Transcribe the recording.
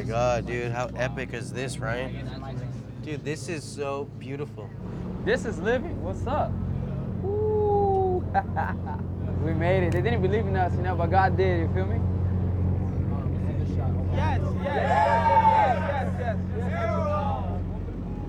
God, dude, how epic is this, Ryan? Dude, this is so beautiful. This is living. What's up? Woo. We made it. They didn't believe in us, but God did. You feel me?